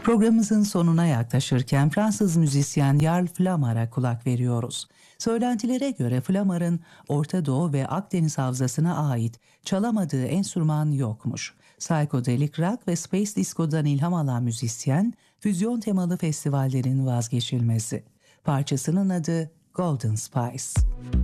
Programımızın sonuna yaklaşırken Fransız müzisyen Jarl Flamar'a kulak veriyoruz. Söylentilere göre Flamar'ın Orta Doğu ve Akdeniz havzasına ait çalamadığı enstrüman yokmuş. Psychedelic rock ve space disco'dan ilham alan müzisyen, füzyon temalı festivallerin vazgeçilmezi. Parçasının adı Golden Spice.